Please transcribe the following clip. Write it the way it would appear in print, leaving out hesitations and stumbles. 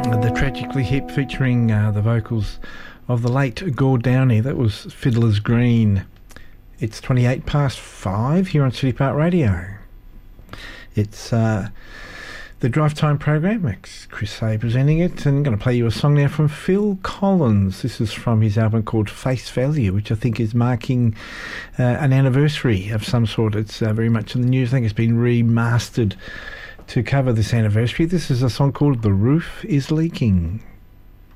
The Tragically Hip featuring the vocals of the late Gord Downey. That was Fiddler's Green. It's 28 past 5 here on City Park Radio. It's the Drive Time program. It's Chris Hay presenting it, and I'm going to play you a song now from Phil Collins. This is from his album called Face Value, which I think is marking an anniversary of some sort. It's very much in the news. I think it's been remastered to cover this anniversary. This is a song called The Roof is Leaking.